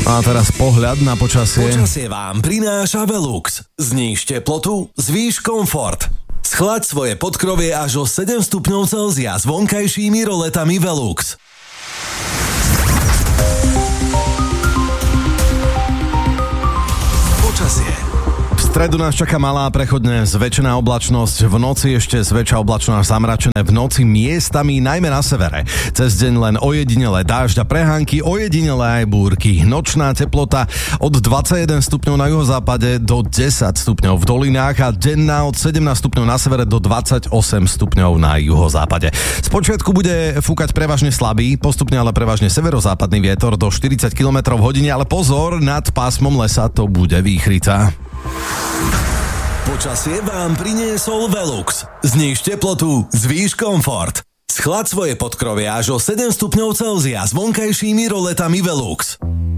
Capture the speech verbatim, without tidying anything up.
A teraz pohľad na počasie. Počasie vám prináša Velux. Zníž teplotu, zvýš komfort. Schlaď svoje podkrovie až o sedem stupňov Celzia s vonkajšími roletami Velux. Počasie. V stredu nás čaká malá prechodne zväčšená oblačnosť, v noci ešte zväčša oblačno až zamračené, v noci miestami najmä na severe. Cez deň len ojedinelé dážď a prehánky, ojedinelé aj búrky. Nočná teplota od dvadsaťjeden stupňov na juhozápade do desať stupňov v dolinách a denná od sedemnásť stupňov na severe do dvadsaťosem stupňov na juhozápade. Spočiatku bude fúkať prevažne slabý, postupne ale prevažne severozápadný vietor do štyridsať kilometrov v hodine, ale pozor, nad pásmom lesa to bude výchrica. Počasie vám priniesol Velux. Zníž teplotu, zvýš komfort. Schlaď svoje podkrovie až o sedem stupňov Celzia s vonkajšími roletami Velux.